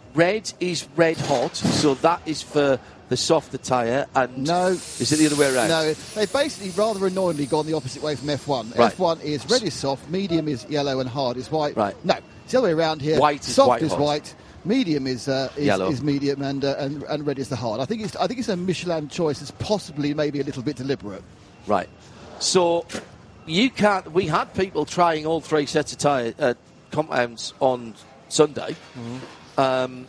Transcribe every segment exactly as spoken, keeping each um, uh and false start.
red is red hot, so that is for the softer tyre, and no, is it the other way around? No, they've basically rather annoyingly gone the opposite way from F one. Right. F one is red is soft, medium is yellow, and hard is white. Right. No, it's the other way around here. White is soft white is hot. white, medium is uh, is, Yellow. is medium, and, uh, and and red is the hard. I think it's I think it's a Michelin choice. It's possibly maybe a little bit deliberate. Right. So you can't. We had people trying all three sets of tyre uh, compounds on Sunday. Mm-hmm. Um,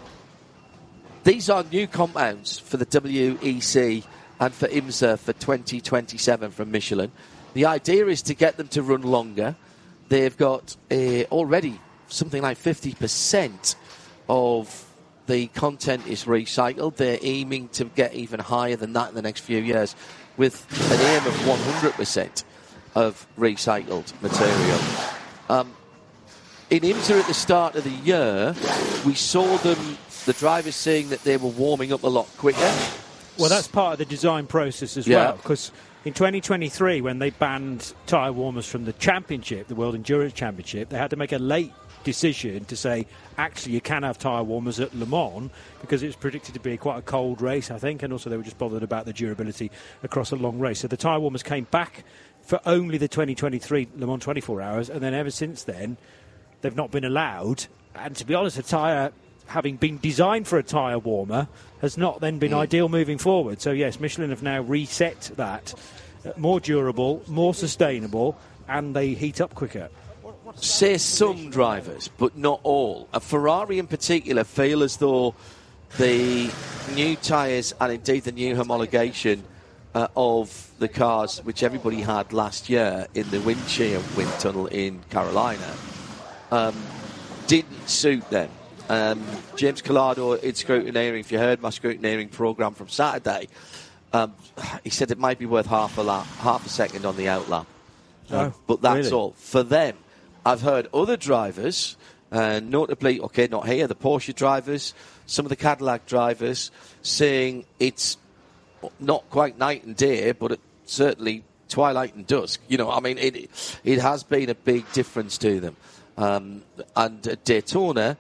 These are new compounds for the W E C and for IMSA for twenty twenty-seven from Michelin. The idea is to get them to run longer. They've got uh, already something like fifty percent of the content is recycled. They're aiming to get even higher than that in the next few years with an aim of one hundred percent of recycled material. Um, in IMSA at the start of the year, we saw them, the drivers saying that they were warming up a lot quicker. Well, that's part of the design process as Yeah. well, because in twenty twenty-three, when they banned tyre warmers from the championship, the World Endurance Championship, they had to make a late decision to say, actually, you can have tyre warmers at Le Mans, because it was predicted to be quite a cold race, I think, and also they were just bothered about the durability across a long race. So the tyre warmers came back for only the twenty twenty-three Le Mans twenty-four hours, and then ever since then, they've not been allowed. And to be honest, a tyre, having been designed for a tyre warmer, has not then been mm. ideal moving forward. So, yes, Michelin have now reset that. Uh, more durable, more sustainable, and they heat up quicker. Say some drivers, but not all. A Ferrari in particular feel as though the new tyres and indeed the new homologation uh, of the cars, which everybody had last year in the wind shear wind tunnel in Carolina, um, didn't suit them. Um, James Collado in Scrutineering, if you heard my Scrutineering programme from Saturday, um, he said it might be worth half a lap, half a second on the outlap. Um, oh, but that's really? all. For them, I've heard other drivers, uh, notably, okay, not here, the Porsche drivers, some of the Cadillac drivers, saying it's not quite night and day, but it, certainly twilight and dusk. You know, I mean, it it has been a big difference to them. Um, and at Daytona,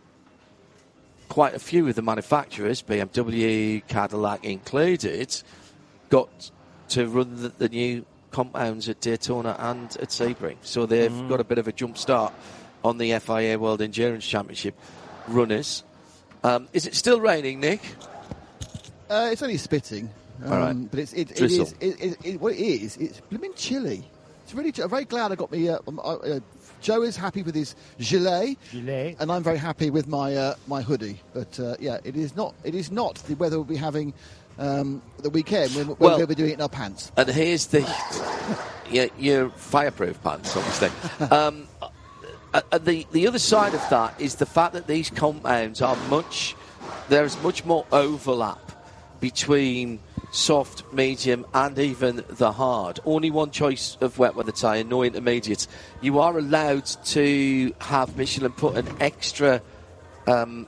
quite a few of the manufacturers, B M W, Cadillac included, got to run the, the new compounds at Daytona and at Sebring. So they've mm. got a bit of a jump start on the F I A World Endurance Championship runners. Um, is it still raining, Nick? Uh, it's only spitting. Um, All right. But it's, it, it is, it, it, it, what it is, it's blooming chilly. It's really, I'm very glad I got me, uh, uh, Joe is happy with his gilet, gilet. and I'm very happy with my uh, my hoodie. But uh, yeah, it is not it is not the weather we'll be having um, the weekend when, when well, we'll be doing it in our pants. And here's the your, your fireproof pants, obviously. um, uh, the the other side of that is the fact that these compounds are much there's much more overlap between soft, medium, and even the hard. Only one choice of wet weather tyre, no intermediates. You are allowed to have Michelin put an extra um,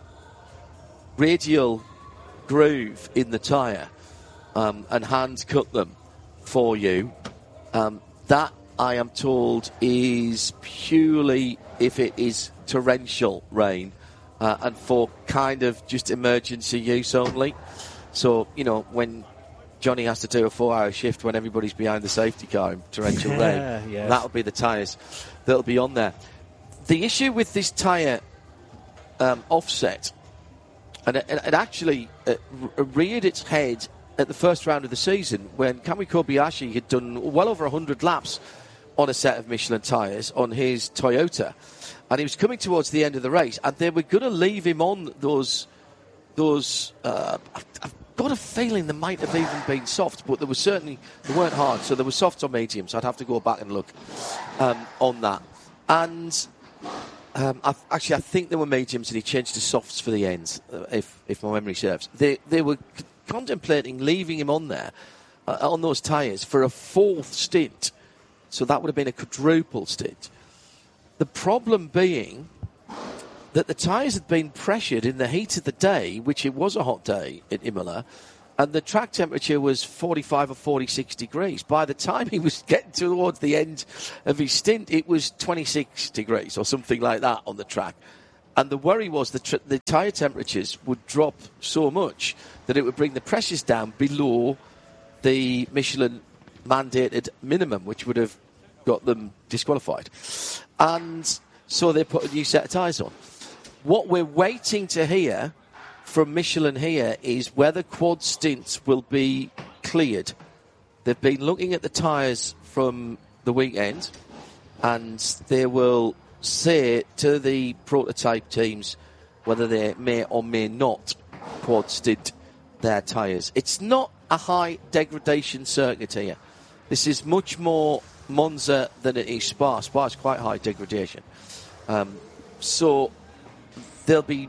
radial groove in the tyre um, and hand cut them for you. Um, that, I am told, is purely if it is torrential rain uh, and for kind of just emergency use only. So, you know, when Johnny has to do a four-hour shift when everybody's behind the safety car in torrential yeah, rain, yes. that'll be the tyres that'll be on there. The issue with this tyre um, offset, and it, it actually uh, reared its head at the first round of the season when Kamui Kobayashi had done well over one hundred laps on a set of Michelin tyres on his Toyota, and he was coming towards the end of the race, and they were going to leave him on those those. Uh, I've got a feeling they might have even been soft, but they were certainly they weren't hard, so they were soft or medium. So I'd have to go back and look um, on that. And um, I, actually, I think they were mediums, and he changed to softs for the ends, uh, if if my memory serves. They they were c- contemplating leaving him on there uh, on those tyres for a fourth stint. So that would have been a quadruple stint. The problem being that the tyres had been pressured in the heat of the day, which it was a hot day at Imola, and the track temperature was forty-five or forty-six degrees. By the time he was getting towards the end of his stint, it was twenty-six degrees or something like that on the track. And the worry was the, tr- the tyre temperatures would drop so much that it would bring the pressures down below the Michelin mandated minimum, which would have got them disqualified. And so they put a new set of tyres on. What we're waiting to hear from Michelin here is whether quad stints will be cleared. They've been looking at the tyres from the weekend, and they will say to the prototype teams whether they may or may not quad stint their tyres. It's not a high degradation circuit here. This is much more Monza than it is Spa. Spa is quite high degradation. Um, so they'll be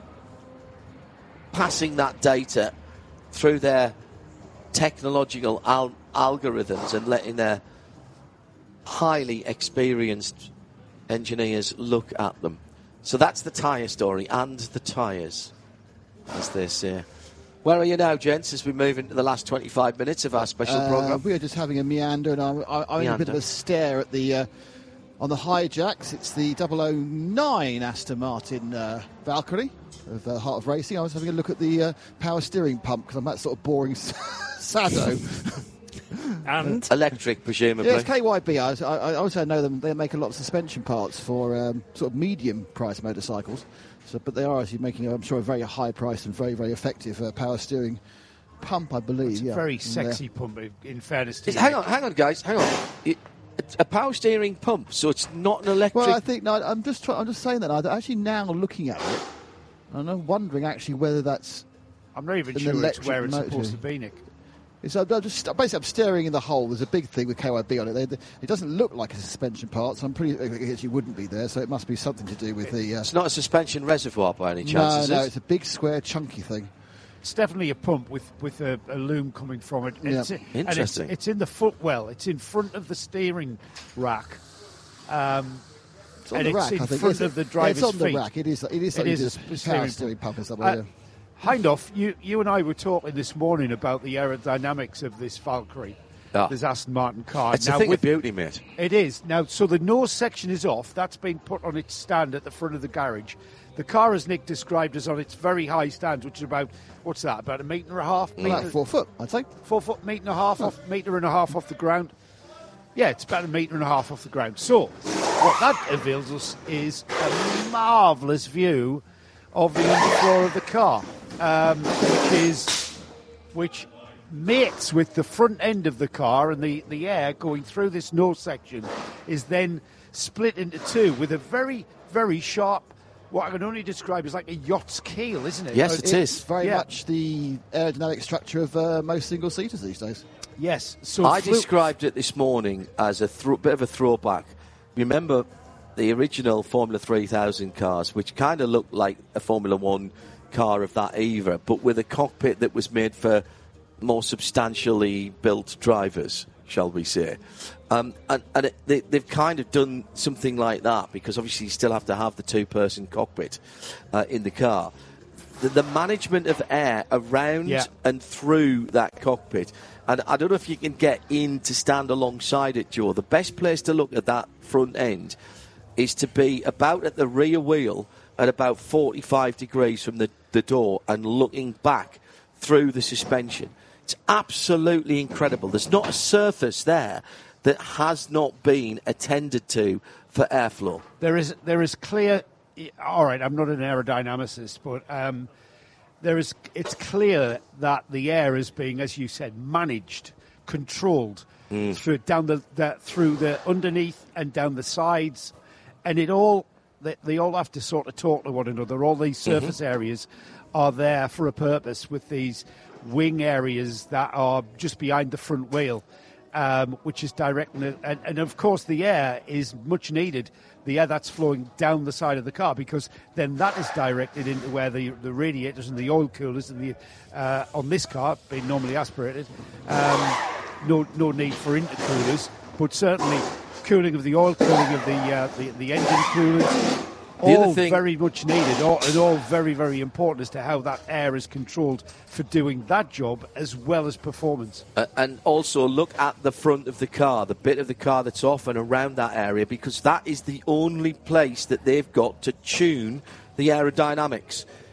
passing that data through their technological al- algorithms and letting their highly experienced engineers look at them. So that's the tyre story and the tyres, as they say. Where are you now, gents, as we move into the last twenty-five minutes of our special uh, programme? We are just having a meander, and I'm, I'm in a bit of a stare at the uh, on the hijacks. It's the double oh nine Aston Martin uh, Valkyrie of uh, Heart of Racing. I was having a look at the uh, power steering pump because I'm that sort of boring sado. And electric, presumably. Yeah, it's K Y B. I, I, I also know them. They make a lot of suspension parts for um, sort of medium-priced motorcycles. So, but they are actually making, I'm sure, a very high-priced and very, very effective uh, power steering pump, I believe. It's a yeah. very sexy pump, in fairness to you. Hang on, hang on, guys, hang on. It, it's a power steering pump, so it's not an electric. Well, I think no. I'm just, try, I'm just saying that. I'm actually now looking at it, and I'm wondering actually whether that's. I'm not even sure it's where it's motor. supposed to be, Nick. It's, I'm just basically I'm staring in the hole. There's a big thing with K Y B on it. They, they, it doesn't look like a suspension part, so I'm pretty. It actually wouldn't be there. So it must be something to do with the. Uh, it's not a suspension reservoir by any chance. No, is no, it? it's a big square chunky thing. It's definitely a pump with, with a, a loom coming from it. Yeah. It's, Interesting. And it's, it's in the footwell. It's in front of the steering rack. Um, It's on and the it's rack, in I think. front It's, of the yeah, driver's it's on the feet. rack. It is. It is. It It is is a a steering power steering pump or something. Uh, yeah. Hindhoff, you, you and I were talking this morning about the aerodynamics of this Valkyrie, Ah. this Aston Martin car. It's now, a thing with, of beauty, mate. It is. Now, so the nose section is off. That's been put on its stand at the front of the garage. The car, as Nick described, is on its very high stand, which is about, what's that, about a metre and a half? About Metre, four foot, I'd say. four foot, metre and a half, off, metre and a half off the ground. Yeah, it's about a metre and a half off the ground. So, what that avails us is a marvellous view of the underfloor of the car, um, which is, which mates with the front end of the car, and the, the air going through this nose section is then split into two with a very, very sharp, what I can only describe as like a yacht's keel, isn't it? Yes, it It's is. very Yeah. much the aerodynamic structure of uh, most single-seaters these days. Yes. So I flu- described it this morning as a thro- bit of a throwback. Remember the original Formula three thousand cars, which kind of looked like a Formula one car of that era, but with a cockpit that was made for more substantially built drivers, shall we say. Um, and and it, they, they've kind of done something like that, because obviously you still have to have the two-person cockpit uh, in the car. The, the management of air around Yeah. and through that cockpit, and I don't know if you can get in to stand alongside it, Joe. The best place to look at that front end is to be about at the rear wheel at about forty-five degrees from the, the door and looking back through the suspension. It's absolutely incredible. There's not a surface there that has not been attended to for airflow. There is there is clear. All right, I'm not an aerodynamicist, but um, there is. It's clear that the air is being, as you said, managed, controlled Mm. through down the, the through the underneath and down the sides, and it all they, they all have to sort of talk to one another. All these surface Mm-hmm. areas are there for a purpose, with these wing areas that are just behind the front wheel. Um, which is directing it, and, and of course the air is much needed, the air that's flowing down the side of the car, because then that is directed into where the, the radiators and the oil coolers and the uh, on this car being normally aspirated, um, no no need for intercoolers, but certainly cooling of the oil, cooling of the uh, the, the engine coolers. The other All thing- very much needed, all, and all very, very important as to how that air is controlled for doing that job as well as performance. Uh, and also look at the front of the car, the bit of the car that's off and around that area, because that is the only place that they've got to tune the aerodynamics.